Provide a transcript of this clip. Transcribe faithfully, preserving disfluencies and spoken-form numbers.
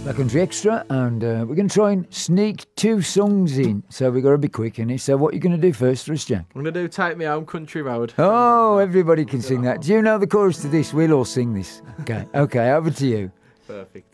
Black Country Extra, and uh, we're going to try and sneak two songs in. So we've got to be quick in it. So what are you going to do first for us, Jack? I'm going to do Take Me Home Country Road. Oh, everybody can sing that. Do you know the chorus to this? We'll all sing this. Okay, okay, over to you. Perfect.